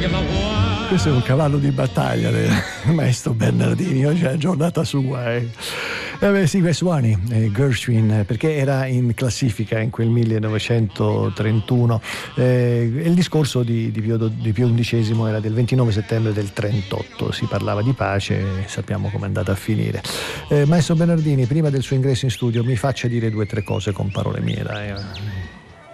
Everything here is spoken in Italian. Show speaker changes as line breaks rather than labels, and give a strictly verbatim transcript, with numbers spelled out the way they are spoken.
Questo è un cavallo di battaglia del maestro Bernardini, oggi è la giornata sua. Eh. Eh beh, sì, quei suoni, eh, Gershwin, perché era in classifica in quel millenovecentotrentuno. Eh, il discorso di, di, Pio, di Pio undicesimo era del ventinove settembre del trentotto, si parlava di pace e sappiamo com'è andata a finire. Eh, maestro Bernardini, prima del suo ingresso in studio, mi faccia dire due o tre cose con parole mie, dai.